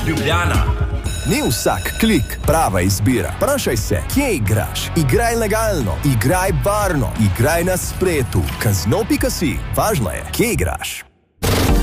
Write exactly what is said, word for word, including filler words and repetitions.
Ljubljana. Ni vsak klik prava izbira. Vprašaj se, kje igraš? Igraj legalno, igraj varno, igraj na spletu. Kazino pika si. Važno je, kje igraš.